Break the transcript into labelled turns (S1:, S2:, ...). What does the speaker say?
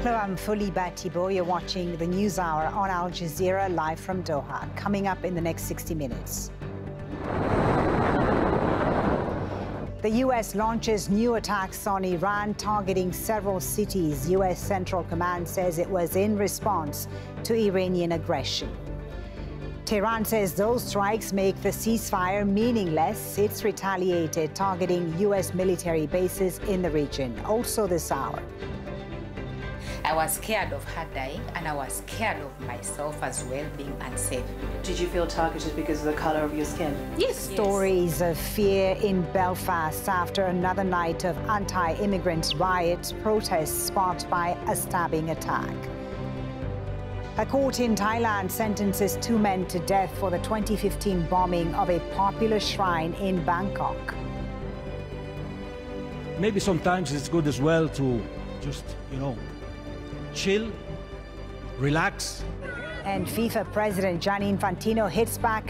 S1: Hello, I'm Fuliba Thibault. You're watching the News Hour on Al Jazeera, live from Doha. Coming up in the next 60 minutes. The U.S. launches new attacks on Iran, targeting several cities. U.S. Central Command says it was in response to Iranian aggression. Tehran says those strikes make the ceasefire meaningless. It's retaliated, targeting U.S. military bases in the region. Also this hour.
S2: I was scared of her dying, and I was scared of myself as well being unsafe.
S3: Did you feel targeted because of the color of your skin?
S2: Yes.
S1: Stories of fear in Belfast after another night of anti-immigrant riots, protests sparked by a stabbing attack. A court in Thailand sentences 2 men to death for the 2015 bombing of a popular shrine in Bangkok.
S4: Maybe sometimes it's good as well to just, chill, relax.
S1: And FIFA President Gianni Infantino hits back